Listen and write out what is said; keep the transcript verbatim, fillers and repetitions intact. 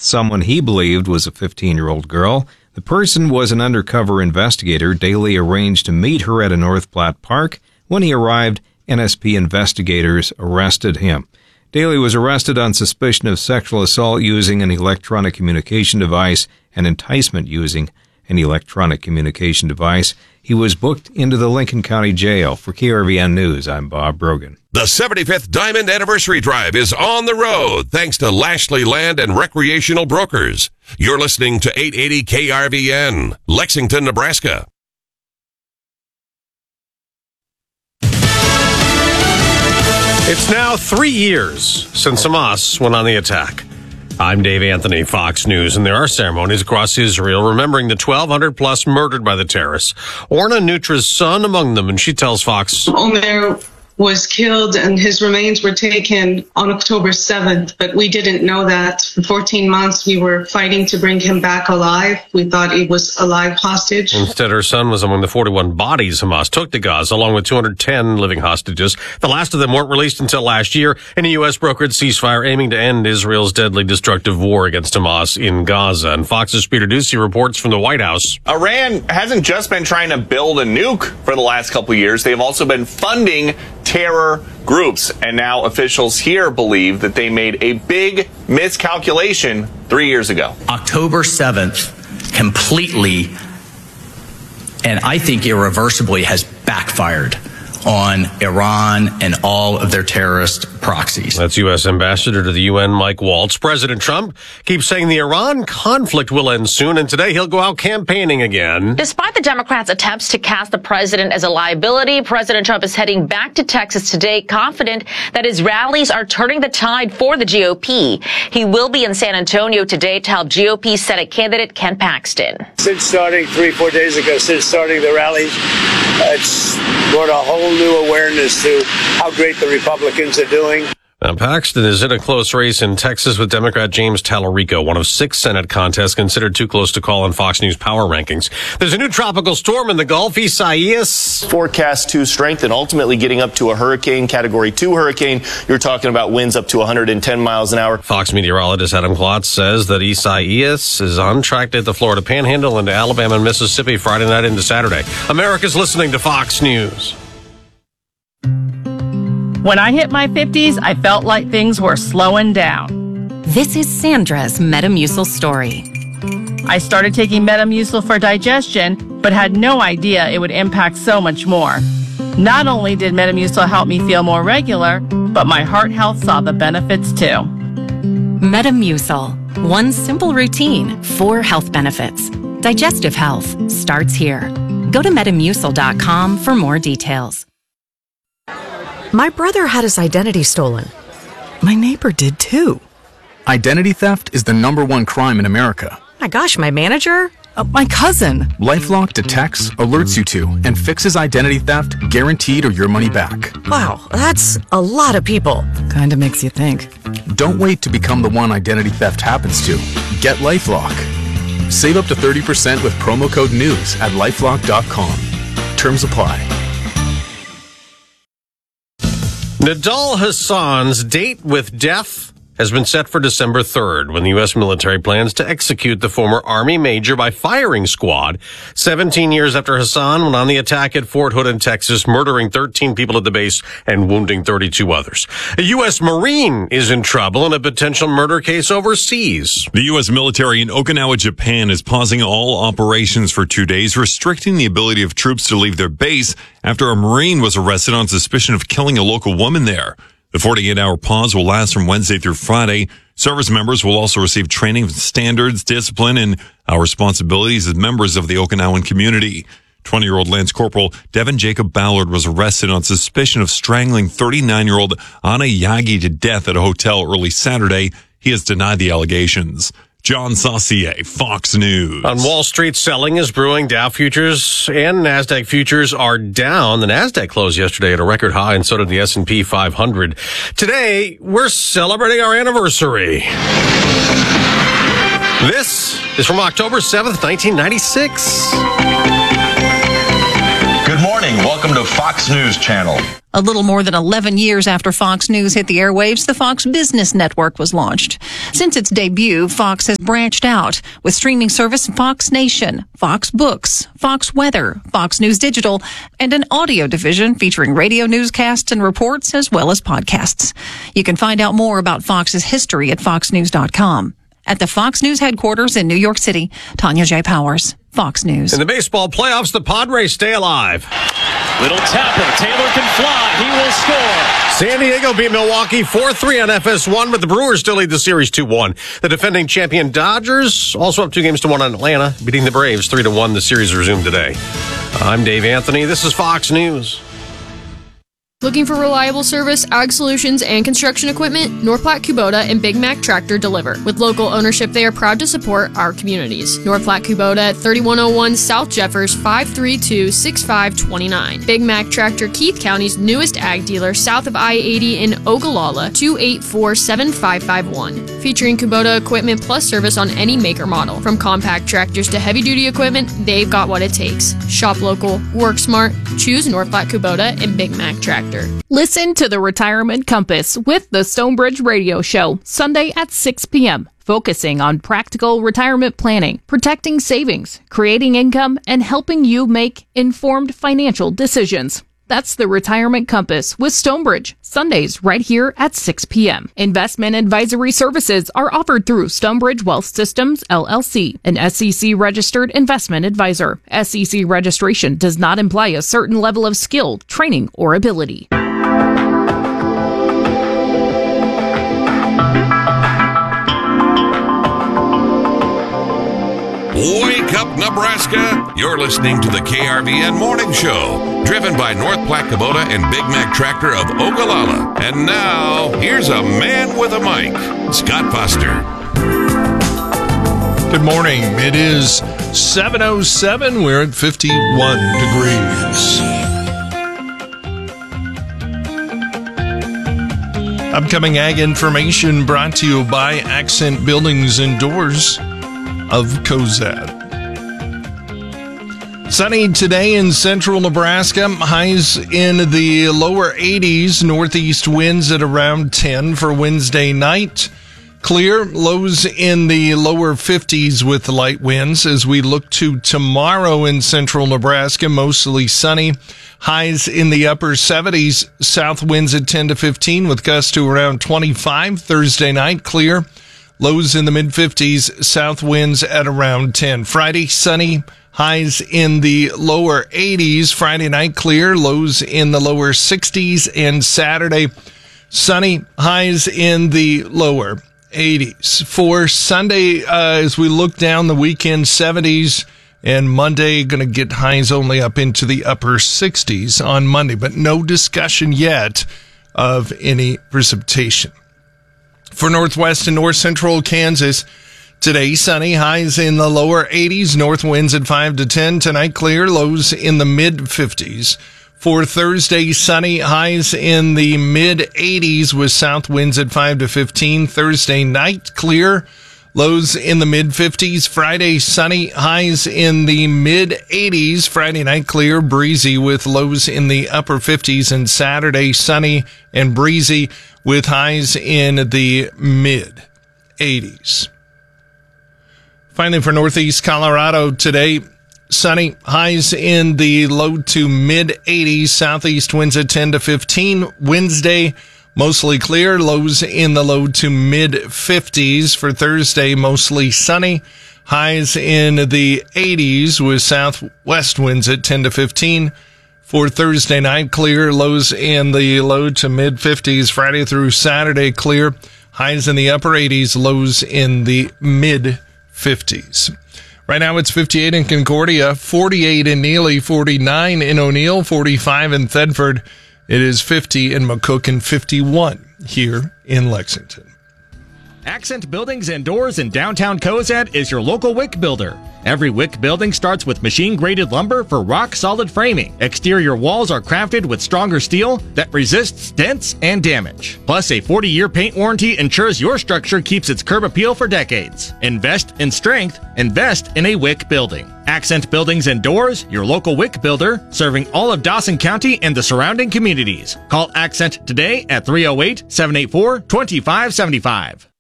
someone he believed was a fifteen-year-old girl. The person was an undercover investigator. Daley arranged to meet her at a North Platte park. When he arrived, N S P investigators arrested him. Daley was arrested on suspicion of sexual assault using an electronic communication device and enticement using an electronic communication device. He was booked into the Lincoln County Jail. For K R V N News, I'm Bob Brogan. The seventy-fifth Diamond Anniversary Drive is on the road thanks to Lashley Land and Recreational Brokers. You're listening to eight eighty K R V N, Lexington, Nebraska. It's now three years since Hamas went on the attack. I'm Dave Anthony, Fox News, and there are ceremonies across Israel remembering the twelve hundred plus murdered by the terrorists. Orna Nutra's son among them, and she tells Fox. Omer was killed and his remains were taken on October seventh, but we didn't know that. For fourteen months, we were fighting to bring him back alive. We thought he was a live hostage. Instead, her son was among the forty-one bodies Hamas took to Gaza, along with two hundred ten living hostages. The last of them weren't released until last year in a U S brokered ceasefire aiming to end Israel's deadly destructive war against Hamas in Gaza. And Fox's Peter Doocy reports from the White House. Iran hasn't just been trying to build a nuke for the last couple of years. They've also been funding terror groups, and now officials here believe that they made a big miscalculation three years ago. October seventh completely, and I think irreversibly, has backfired on Iran and all of their terrorist proxies. That's U S Ambassador to the U N, Mike Waltz. President Trump keeps saying the Iran conflict will end soon, and today he'll go out campaigning again. Despite the Democrats' attempts to cast the president as a liability, President Trump is heading back to Texas today, confident that his rallies are turning the tide for the G O P. He will be in San Antonio today to help G O P Senate candidate Ken Paxton. Since starting three, four days ago, since starting the rallies, uh, it's brought a whole new awareness to how great the Republicans are doing. Now, Paxton is in a close race in Texas with Democrat James Tallarico, one of six Senate contests considered too close to call in Fox News power rankings. There's a new tropical storm in the Gulf, Isaias. Forecast to strengthen, ultimately getting up to a hurricane, category two hurricane. You're talking about winds up to one hundred ten miles an hour. Fox meteorologist Adam Klotz says that Isaias is on track to hit the Florida Panhandle into Alabama and Mississippi Friday night into Saturday. America's listening to Fox News. When I hit my fifties, I felt like things were slowing down. This is Sandra's Metamucil story. I started taking Metamucil for digestion, but had no idea it would impact so much more. Not only did Metamucil help me feel more regular, but my heart health saw the benefits too. Metamucil. One simple routine, four health benefits. Digestive health starts here. Go to metamucil dot com for more details. My brother had his identity stolen. My neighbor did too. Identity theft is the number one crime in America. My gosh, my manager? Uh, my cousin. LifeLock detects, alerts you to, and fixes identity theft, guaranteed or your money back. Wow, that's a lot of people. Kinda makes you think. Don't wait to become the one identity theft happens to. Get LifeLock. Save up to thirty percent with promo code NEWS at lifelock dot com. Terms apply. Nidal Hasan's date with death has been set for December third, when the U S military plans to execute the former Army major by firing squad, seventeen years after Hasan went on the attack at Fort Hood in Texas, murdering thirteen people at the base and wounding thirty-two others. A U S Marine is in trouble in a potential murder case overseas. The U S military in Okinawa, Japan is pausing all operations for two days, restricting the ability of troops to leave their base after a Marine was arrested on suspicion of killing a local woman there. The forty-eight hour pause will last from Wednesday through Friday. Service members will also receive training in standards, discipline, and our responsibilities as members of the Okinawan community. twenty-year-old Lance Corporal Devin Jacob Ballard was arrested on suspicion of strangling thirty-nine-year-old Anna Yagi to death at a hotel early Saturday. He has denied the allegations. John Saucier, Fox News. On Wall Street, selling is brewing. Dow futures and NASDAQ futures are down. The NASDAQ closed yesterday at a record high, and so did the S and P five hundred. Today, we're celebrating our anniversary. This is from October seventh, nineteen ninety-six. Good morning. Welcome welcome to Fox News Channel. A little more than eleven years after Fox News hit the airwaves, the Fox Business Network was launched. Since its debut, Fox has branched out with streaming service Fox Nation, Fox Books, Fox Weather, Fox News Digital, and an audio division featuring radio newscasts and reports as well as podcasts. You can find out more about Fox's history at fox news dot com. At the Fox News headquarters in New York City, Tanya J. Powers, Fox News. In the baseball playoffs, the Padres stay alive. Little tapper. Taylor can fly. He will score. San Diego beat Milwaukee four three on F S one, but the Brewers still lead the series two one. The defending champion Dodgers also up two games to one on Atlanta, beating the Braves three to one. The series resumed today. I'm Dave Anthony. This is Fox News. Looking for reliable service, ag solutions, and construction equipment? North Platte Kubota and Big Mac Tractor deliver. With local ownership, they are proud to support our communities. North Platte Kubota at thirty-one oh one South Jeffers, five three two, six five two nine. Big Mac Tractor, Keith County's newest ag dealer, south of I eighty in Ogallala, two eight four, seven five five one. Featuring Kubota equipment plus service on any maker model. From compact tractors to heavy-duty equipment, they've got what it takes. Shop local, work smart, choose North Platte Kubota and Big Mac Tractor. Listen to the Retirement Compass with the Stonebridge Radio Show, Sunday at six p.m., focusing on practical retirement planning, protecting savings, creating income, and helping you make informed financial decisions. That's the Retirement Compass with Stonebridge, Sundays right here at six p.m. Investment advisory services are offered through Stonebridge Wealth Systems, L L C, an S E C-registered investment advisor. S E C registration does not imply a certain level of skill, training, or ability. Wake up, Nebraska! You're listening to the K R V N Morning Show, driven by North Platte Kubota and Big Mac Tractor of Ogallala. And now, here's a man with a mic, Scott Foster. Good morning. It is seven oh seven. We're at fifty-one degrees. Upcoming ag information brought to you by Accent Buildings and Doors of Cozad. Sunny today in central Nebraska. Highs in the lower eighties. Northeast winds at around ten for Wednesday night. Clear. Lows in the lower fifties with light winds. As we look to tomorrow in central Nebraska, mostly sunny. Highs in the upper seventies. South winds at ten to fifteen with gusts to around twenty-five. Thursday night, clear. Lows in the mid-fifties, south winds at around ten. Friday, sunny, highs in the lower eighties. Friday night, clear, lows in the lower sixties. And Saturday, sunny, highs in the lower eighties. For Sunday, uh, as we look down the weekend, seventies. And Monday, going to get highs only up into the upper sixties on Monday. But no discussion yet of any precipitation. For northwest and north central Kansas, today sunny, highs in the lower eighties, north winds at five to ten. Tonight clear, lows in the mid fifties. For Thursday, sunny, highs in the mid eighties with south winds at five to fifteen. Thursday night clear, lows in the mid fifties. Friday, sunny, highs in the mid eighties. Friday night clear, breezy with lows in the upper fifties. And Saturday, sunny and breezy with highs in the mid eighties. Finally, for northeast Colorado today, sunny, highs in the low to mid eighties. Southeast winds at ten to fifteen. Wednesday, mostly clear, lows in the low to mid fifties. For Thursday, mostly sunny, highs in the eighties with southwest winds at ten to fifteen. For Thursday night, clear, lows in the low to mid fifties. Friday through Saturday, clear, highs in the upper eighties, lows in the mid fifties. Right now it's fifty-eight in Concordia, forty-eight in Neely, forty-nine in O'Neill, forty-five in Thedford. It is fifty in McCook and fifty-one here in Lexington. Accent Buildings and Doors in downtown Cozad is your local wick builder. Every wick building starts with machine-graded lumber for rock-solid framing. Exterior walls are crafted with stronger steel that resists dents and damage. Plus, a forty-year paint warranty ensures your structure keeps its curb appeal for decades. Invest in strength. Invest in a wick building. Accent Buildings and Doors, your local wick builder, serving all of Dawson County and the surrounding communities. Call Accent today at three oh eight, seven eight four, two five seven five.